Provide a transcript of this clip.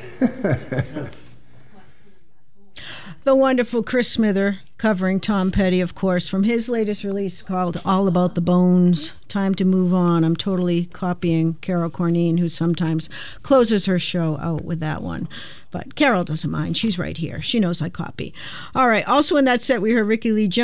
The wonderful Chris Smither covering Tom Petty, of course, from his latest release called All About the Bones, Time to Move On. I'm totally copying Carol Corneen, who sometimes closes her show out with that one. But Carol doesn't mind. She's right here. She knows I copy. All right. Also in that set, we heard Ricky Lee Jones.